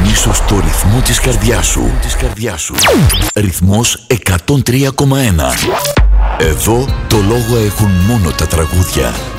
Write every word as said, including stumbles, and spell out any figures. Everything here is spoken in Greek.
συντονίσου στο ρυθμό της καρδιάς σου. Της καρδιάς σου. Ρυθμός εκατόν τρία κόμμα ένα. Εδώ το λόγο έχουν μόνο τα τραγούδια.